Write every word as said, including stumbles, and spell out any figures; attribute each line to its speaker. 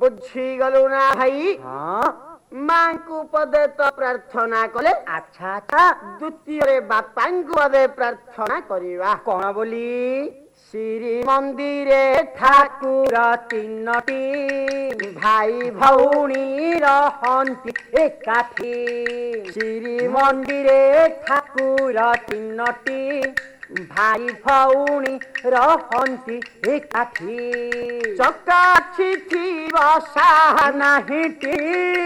Speaker 1: बुझीगलु ना भाई
Speaker 2: हाँ
Speaker 1: मां को पदे तो प्रार्थना कले
Speaker 2: अच्छा अच्छा
Speaker 1: द्वितीय रे बापा को पदे प्रार्थना करिवा
Speaker 2: कौन बोली
Speaker 1: श्री मंदिरे ठाकुर
Speaker 2: तीनटी
Speaker 1: भाई
Speaker 2: भौणी रहन्ति एकाठी
Speaker 1: श्री
Speaker 2: मंदिरे ठाकुर तीनटी भाई भौणी रहन्ति एकाठी
Speaker 1: चकाछि थी बसा
Speaker 2: नाहीटी